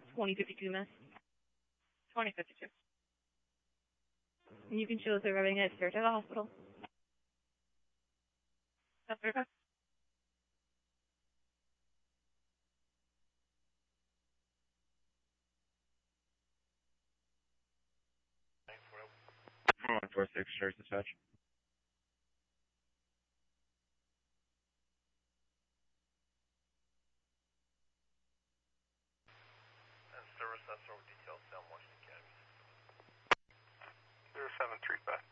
2052, miss. 2052. And you can show us arriving at Fairchild Hospital. That's okay. One 46 Church Dispatch. And service that's over details down Washington County. 073 back.